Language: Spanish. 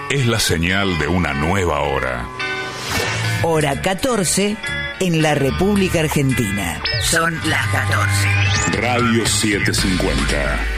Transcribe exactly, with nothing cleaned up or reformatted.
es la señal de una nueva hora. Hora catorce en la República Argentina. Son las catorce. Radio setecientos cincuenta.